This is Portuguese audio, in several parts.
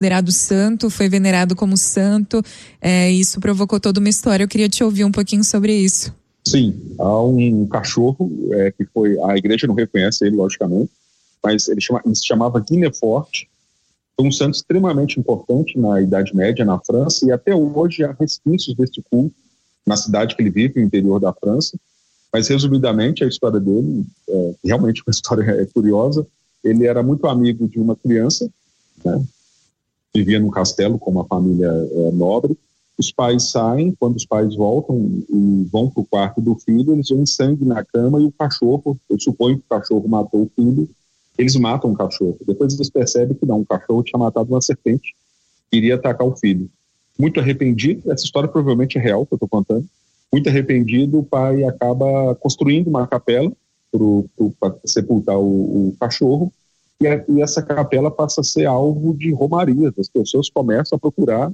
considerado santo, foi venerado como santo. Isso provocou toda uma história. Eu queria te ouvir um pouquinho sobre isso. Sim, há um cachorro que foi... A igreja não reconhece ele, logicamente, mas ele se chamava Guinefort. Foi um santo extremamente importante na Idade Média, na França, e até hoje há resquícios deste culto na cidade que ele vive, no interior da França. Mas, resumidamente, a história dele realmente uma história curiosa. Ele era muito amigo de uma criança, né? Vivia num castelo com uma família nobre. Os pais saem, quando os pais voltam e vão para o quarto do filho, eles veem sangue na cama e o cachorro, eu suponho que o cachorro matou o filho, eles matam o cachorro. Depois eles percebem que não, o cachorro tinha matado uma serpente que iria atacar o filho. Muito arrependido, essa história provavelmente é real, que eu estou contando. Muito arrependido, o pai acaba construindo uma capela para sepultar o cachorro, e essa capela passa a ser alvo de romarias. As pessoas começam a procurar,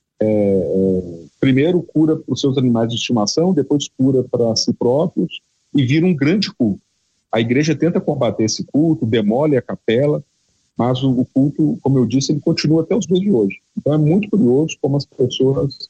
primeiro cura para os seus animais de estimação, depois cura para si próprios, e vira um grande culto. A igreja tenta combater esse culto, demole a capela, mas o culto, como eu disse, ele continua até os dias de hoje. Então é muito curioso como as pessoas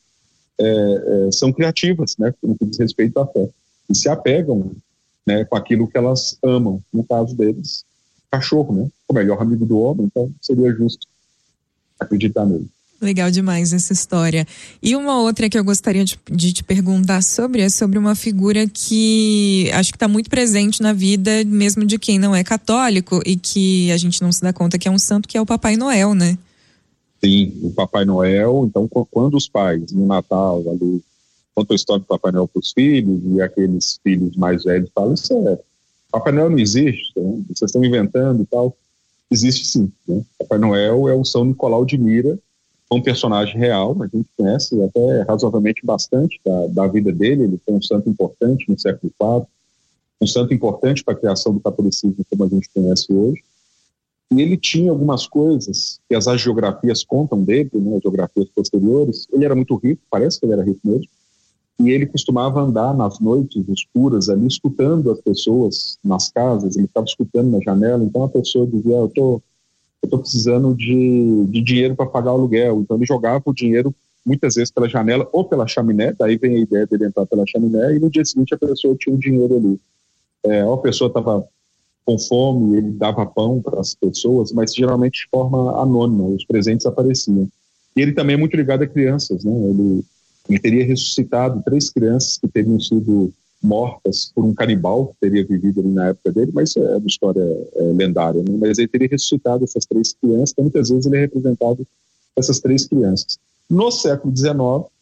são criativas, né, no que diz respeito à fé, e se apegam, né, com aquilo que elas amam. No caso deles, cachorro, né, o melhor amigo do homem, então seria justo acreditar nele. Legal demais essa história. E uma outra que eu gostaria de te perguntar sobre é sobre uma figura que acho que está muito presente na vida mesmo de quem não é católico e que a gente não se dá conta que é um santo, que é o Papai Noel, né? Sim, o Papai Noel. Então, quando os pais, no Natal, ali, contam a história do Papai Noel para os filhos, e aqueles filhos mais velhos falam, isso Papai Noel não existe, né? Vocês estão inventando e tal. Existe sim, né? Papai Noel é o São Nicolau de Mira, um personagem real, a gente conhece até razoavelmente bastante da vida dele. Ele foi um santo importante no século IV, um santo importante para a criação do catolicismo como a gente conhece hoje. E ele tinha algumas coisas que as agiografias contam dele, né, as geografias posteriores. Ele era muito rico, parece que ele era rico mesmo, e ele costumava andar nas noites escuras ali, escutando as pessoas nas casas. Ele estava escutando na janela, então a pessoa dizia, eu estou precisando de dinheiro para pagar o aluguel. Então ele jogava o dinheiro muitas vezes pela janela ou pela chaminé, daí vem a ideia dele entrar pela chaminé, e no dia seguinte a pessoa tinha o dinheiro ali. A pessoa estava com fome, ele dava pão para as pessoas, mas geralmente de forma anônima, os presentes apareciam. E ele também é muito ligado a crianças, né? Ele teria ressuscitado 3 crianças que teriam sido mortas por um canibal que teria vivido ali na época dele, mas é uma história lendária, né? Mas ele teria ressuscitado essas 3 crianças, então muitas vezes ele é representado essas 3 crianças. No século XIX,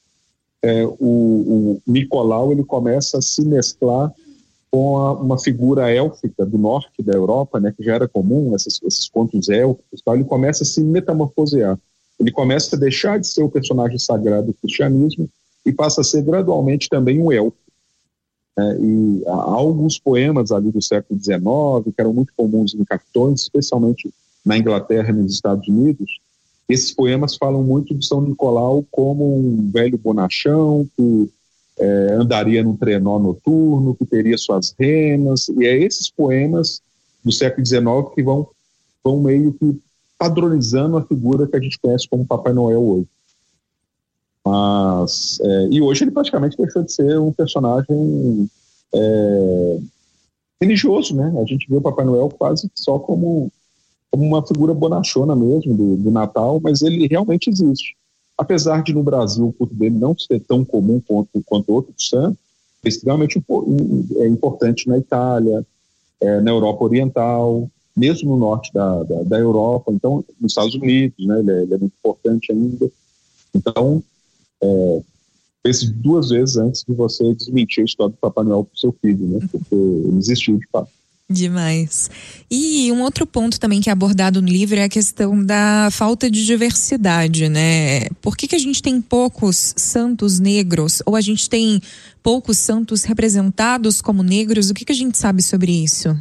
o Nicolau ele começa a se mesclar com uma figura élfica do norte da Europa, né, que já era comum, esses contos élficos, tal. Ele começa a se metamorfosear. Ele começa a deixar de ser o personagem sagrado do cristianismo e passa a ser gradualmente também um elfo. E há alguns poemas ali do século XIX que eram muito comuns em cartões, especialmente na Inglaterra e nos Estados Unidos. Esses poemas falam muito de São Nicolau como um velho bonachão que andaria num trenó noturno, que teria suas renas, e é esses poemas do século XIX que vão meio que padronizando a figura que a gente conhece como Papai Noel hoje. Mas, e hoje ele praticamente deixou de ser um personagem religioso, né? A gente vê o Papai Noel quase só como uma figura bonachona mesmo do Natal, mas ele realmente existe. Apesar de no Brasil o culto dele não ser tão comum quanto outros santos, é extremamente importante na Itália, na Europa Oriental, mesmo no norte da Europa, então nos Estados Unidos, né? Ele é muito importante ainda. Então, pense 2 vezes antes de você desmentir a história do Papai Noel para o seu filho, né? Porque ele existiu de fato. Demais. E um outro ponto também que é abordado no livro é a questão da falta de diversidade, né? Por que a gente tem poucos santos negros, ou a gente tem poucos santos representados como negros? O que a gente sabe sobre isso?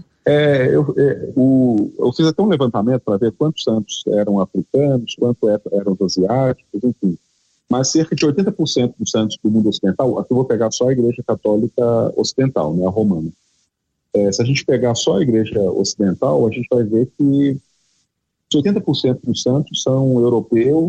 Eu fiz até um levantamento para ver quantos santos eram africanos, quantos eram asiáticos, enfim. Mas cerca de 80% dos santos do mundo ocidental, aqui eu vou pegar só a Igreja Católica Ocidental, né, a romana. Se a gente pegar só a Igreja Ocidental, a gente vai ver que 80% dos santos são europeus